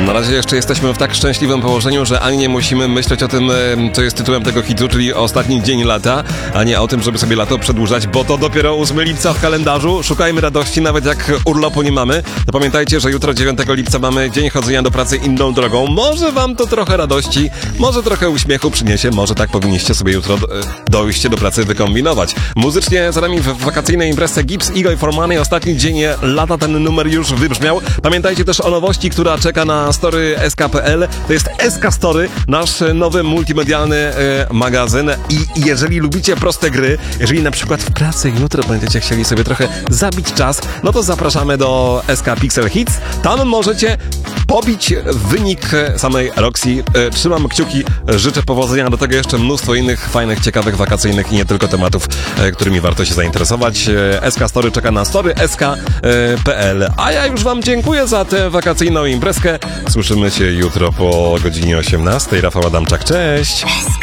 Na razie jeszcze jesteśmy w tak szczęśliwym położeniu, że ani nie musimy myśleć o tym, co jest tytułem tego hitu, czyli ostatni dzień lata, a nie o tym, żeby sobie lato przedłużać, bo to dopiero 8 lipca w kalendarzu. Szukajmy radości, nawet jak urlopu nie mamy. To pamiętajcie, że jutro 9 lipca mamy dzień chodzenia do pracy inną drogą. Może wam to trochę radości, może trochę uśmiechu przyniesie, może tak powinniście sobie jutro dojście do pracy wykombinować. Muzycznie za nami w wakacyjnej imprezie Gibbs, Ego i Formany. Ostatni dzień lata, ten numer już wybrzmiał. Pamiętajcie też o nowości, która czeka na story sk.pl. To jest SK Story, nasz nowy multimedialny magazyn. I jeżeli lubicie proste gry, jeżeli na przykład w pracy jutro będziecie chcieli sobie trochę zabić czas, no to zapraszamy do SK Pixel Hits. Tam możecie pobić wynik samej Roxy. Trzymam kciuki, życzę powodzenia, do tego jeszcze mnóstwo innych fajnych, ciekawych, wakacyjnych i nie tylko tematów, którymi warto się zainteresować. SK Story czeka na story sk.pl. A ja już wam dziękuję za tę wakacyjną imprezkę. Słyszymy się jutro po godzinie 18. Rafał Adamczak, cześć!